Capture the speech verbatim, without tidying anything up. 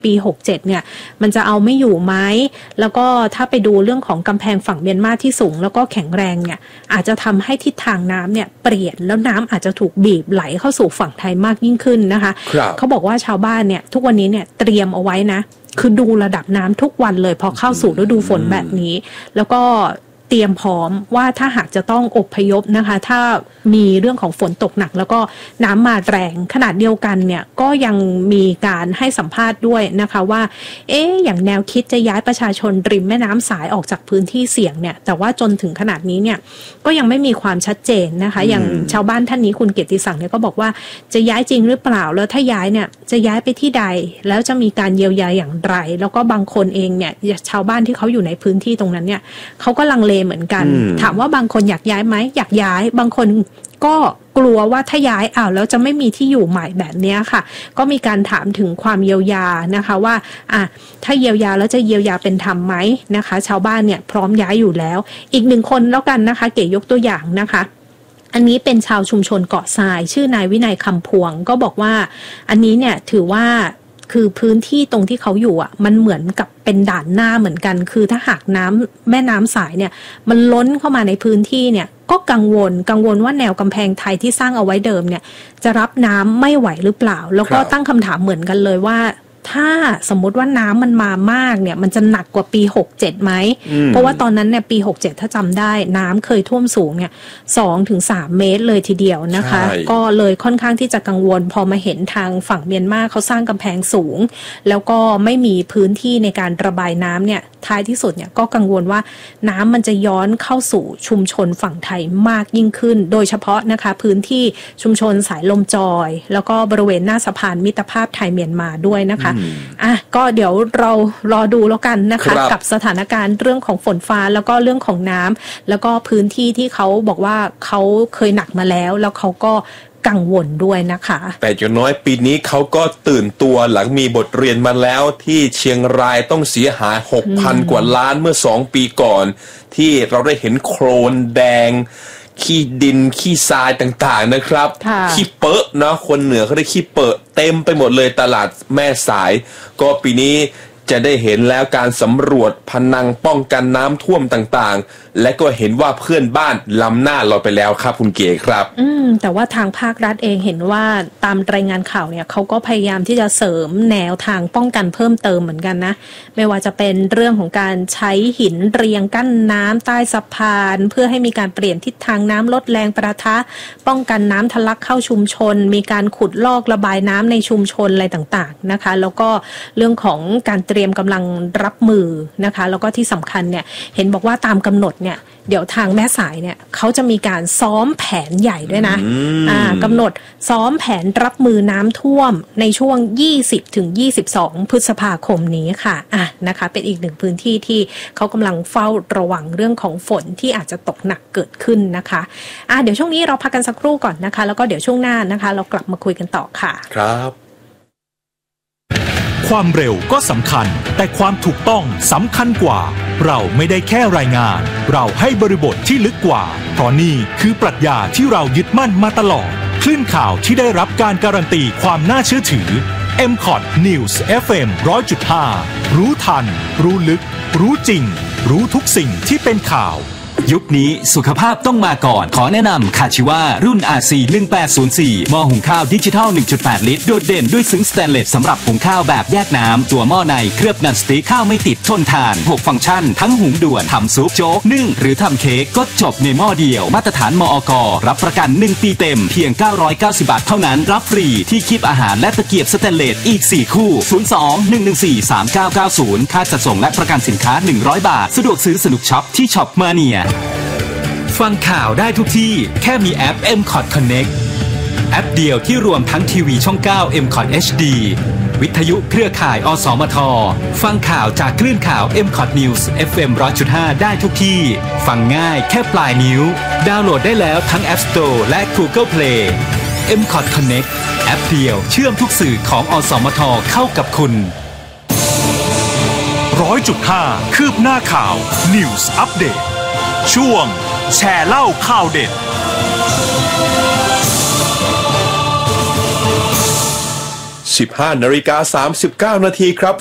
ปีหกสิบเจ็ดเนี่ยมันจะเอาไม่อยู่ไหมแล้วก็ถ้าไปดูเรื่องของกำแพงฝั่งเมียนมาที่สูงแล้วก็แข็งแรงเนี่ยอาจจะทำให้ทิศทางน้ำเนี่ยเปลี่ยนแล้วน้ำอาจจะถูกบีบไหลเข้าสู่ฝั่งไทยมากยิ่งขึ้นนะคะเขาบอกว่าชาวบ้านเนี่ยทุกวันนี้เนี่ยเตรียมเอาไว้นะคือดูระดับน้ำทุกวันเลยพอเข้าสู่ฤดูฝนแบบนี้แล้วก็เตรียมพร้อมว่าถ้าหากจะต้องอพยพนะคะถ้ามีเรื่องของฝนตกหนักแล้วก็น้ำมาแรงขนาดเดียวกันเนี่ยก็ยังมีการให้สัมภาษณ์ด้วยนะคะว่าเอ๊ะอย่างแนวคิดจะย้ายประชาชนริมแม่น้ำสายออกจากพื้นที่เสี่ยงเนี่ยแต่ว่าจนถึงขนาดนี้เนี่ยก็ยังไม่มีความชัดเจนนะคะอย่างชาวบ้านท่านนี้คุณเกียรติศักดิ์เนี่ยก็บอกว่าจะย้ายจริงหรือเปล่าแล้วถ้าย้ายเนี่ยจะย้ายไปที่ใดแล้วจะมีการเยียวยาอย่างไรแล้วก็บางคนเองเนี่ยชาวบ้านที่เขาอยู่ในพื้นที่ตรงนั้นเนี่ยเขาก็ลังเลเหมือนกันถามว่าบางคนอยากย้ายไหมอยากย้ายบางคนก็กลัวว่าถ้าย้ายอ้าวแล้วจะไม่มีที่อยู่ใหม่แบบนี้ค่ะก็มีการถามถึงความเยียวยานะคะว่าอ่ะถ้าเยียวยาแล้วจะเยียวยาเป็นธรรมไหมนะคะชาวบ้านเนี่ยพร้อมย้ายอยู่แล้วอีกหนึ่งคนแล้วกันนะคะเก๋ยกตัวอย่างนะคะอันนี้เป็นชาวชุมชนเกาะทรายชื่อนายวินัยคำพวงก็บอกว่าอันนี้เนี่ยถือว่าคือพื้นที่ตรงที่เขาอยู่อ่ะมันเหมือนกับเป็นด่านหน้าเหมือนกันคือถ้าหากน้ำแม่น้ำสายเนี่ยมันล้นเข้ามาในพื้นที่เนี่ยก็กังวลกังวลว่าแนวกำแพงไทยที่สร้างเอาไว้เดิมเนี่ยจะรับน้ำไม่ไหวหรือเปล่าแล้วก็ตั้งคำถามเหมือนกันเลยว่าถ้าสมมติว่าน้ำมันมามากเนี่ยมันจะหนักกว่าปีหกสิบเจ็ดไหมเพราะว่าตอนนั้นเนี่ยปีหกสิบเจ็ดถ้าจำได้น้ำเคยท่วมสูงเนี่ยสองถึงสามเมตรเลยทีเดียวนะคะก็เลยค่อนข้างที่จะกังวลพอมาเห็นทางฝั่งเมียนมาเขาสร้างกำแพงสูงแล้วก็ไม่มีพื้นที่ในการระบายน้ำเนี่ยท้ายที่สุดเนี่ยก็กังวลว่าน้ำมันจะย้อนเข้าสู่ชุมชนฝั่งไทยมากยิ่งขึ้นโดยเฉพาะนะคะพื้นที่ชุมชนสายลมจอยแล้วก็บริเวณหน้าสะพานมิตรภาพไทยเมียนมาด้วยนะคะอ่ะก็เดี๋ยวเรารอดูแล้วกันนะคะกับสถานการณ์เรื่องของฝนฟ้าแล้วก็เรื่องของน้ำแล้วก็พื้นที่ที่เขาบอกว่าเขาเคยหนักมาแล้วแล้วเขาก็กังวลด้วยนะคะแต่อย่างน้อยปีนี้เขาก็ตื่นตัวหลังมีบทเรียนมาแล้วที่เชียงรายต้องเสียหาย หกพัน กว่าล้านเมื่อสองปีก่อนที่เราได้เห็นโคลนแดงขี้ดินขี้ทรายต่างๆนะครับขี้เปอะเนาะคนเหนือเขาได้ขี้เปอะเต็มไปหมดเลยตลาดแม่สายก็ปีนี้จะได้เห็นแล้วการสำรวจพนังป้องกันน้ำท่วมต่างๆและก็เห็นว่าเพื่อนบ้านล้ำหน้าเราไปแล้วครับคุณเก๋ครับอืมแต่ว่าทางภาครัฐเองเห็นว่าตามรายงานข่าวเนี่ยเขาก็พยายามที่จะเสริมแนวทางป้องกันเพิ่มเติมเหมือนกันนะไม่ว่าจะเป็นเรื่องของการใช้หินเรียงกั้นน้ำใต้สะพานเพื่อให้มีการเปลี่ยนทิศทางน้ำลดแรงประทะป้องกันน้ำทะลักเข้าชุมชนมีการขุดลอกระบายน้ำในชุมชนอะไรต่างๆนะคะแล้วก็เรื่องของการเตรียมกำลังรับมือนะคะแล้วก็ที่สำคัญเนี่ยเห็นบอกว่าตามกำหนดเนี่ยเดี๋ยวทางแม่สายเนี่ยเขาจะมีการซ้อมแผนใหญ่ด้วยนะอ่ากำหนดซ้อมแผนรับมือน้ำท่วมในช่วง ยี่สิบถึงยี่สิบสอง พฤษภาคมนี้ค่ะอ่ะนะคะเป็นอีกหนึ่งพื้นที่ที่เขากำลังเฝ้าระวังเรื่องของฝนที่อาจจะตกหนักเกิดขึ้นนะคะอ่ะเดี๋ยวช่วงนี้เราพักกันสักครู่ก่อนนะคะแล้วก็เดี๋ยวช่วงหน้านะคะเรากลับมาคุยกันต่อค่ะครับความเร็วก็สำคัญแต่ความถูกต้องสำคัญกว่าเราไม่ได้แค่รายงานเราให้บริบทที่ลึกกว่าเพราะนี่คือปรัชญาที่เรายึดมั่นมาตลอดคลื่นข่าวที่ได้รับการการันตีความน่าเชื่อถือ เอ็ม คอท News เอฟ เอ็ม หนึ่งร้อยจุดห้า รู้ทันรู้ลึกรู้จริงรู้ทุกสิ่งที่เป็นข่าวยุคนี้สุขภาพต้องมาก่อนขอแนะนำคาชิวารุ่น อาร์ ซี หนึ่งแปดศูนย์สี่ หม้อหุงข้าวดิจิทัล หนึ่งจุดแปด ลิตรโดดเด่นด้วยซึ้งสแตนเลสสำหรับหุงข้าวแบบแยกน้ำตัวหม้อในเคลือบนันสติ๊กข้าวไม่ติดทนทานหกฟังก์ชันทั้งหุงด่วนทำซุปโจ๊กนึ่งหรือทำเค้กก็จบในหม้อเดียวมาตรฐานมอก.รับประกันหนึ่งปีเต็มเพียงเก้าร้อยเก้าสิบบาทเท่านั้นรับฟรีที่คีบอาหารและตะเกียบสแตนเลสอีกสี่คู่ศูนย์ สอง หนึ่ง หนึ่ง สี่ สาม เก้า เก้า ศูนย์ค่าจัดส่งและประกันสินค้าหนึ่งร้อยบาทสะดวกซื้อสนุกช็อปที่ช็อปมาเนียฟังข่าวได้ทุกที่แค่มีแอป เอ็ม คอท Connect แอปเดียวที่รวมทั้งทีวีช่องเก้า เอ็ม คอท เอช ดี วิทยุเครือข่ายอสมทฟังข่าวจากคลื่นข่าว เอ็ม คอท News เอฟ เอ็ม หนึ่งร้อยจุดห้า ได้ทุกที่ฟังง่ายแค่ปลายนิ้วดาวน์โหลดได้แล้วทั้ง App Store และ Google Play เอ็ม คอท Connect แอปเดียวเชื่อมทุกสื่อของอสมทเข้ากับคุณ หนึ่งร้อยจุดห้า คืบหน้าข่าว News Update ช่วงแชร์เล่าข่าวเด็ดสิบห้านาฬิกาสามสิบเก้านาทีครับ